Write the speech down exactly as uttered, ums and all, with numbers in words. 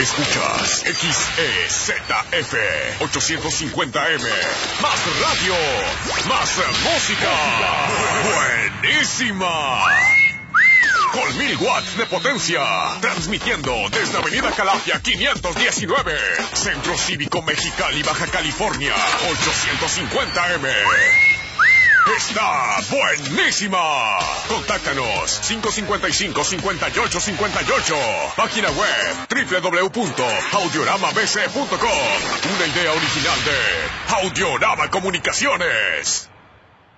Escuchas X E Z F ochocientos cincuenta M. Más radio, más música. Buenísima. Con mil watts de potencia. Transmitiendo desde Avenida Calafia quinientos diecinueve. Centro Cívico Mexicali, Baja California. ochocientos cincuenta M. Está buenísima. Contáctanos cinco cincuenta y cinco, cincuenta y ocho cincuenta y ocho. Página web doble u doble u doble u punto audiorama b c punto com. Una idea original de Audiorama Comunicaciones.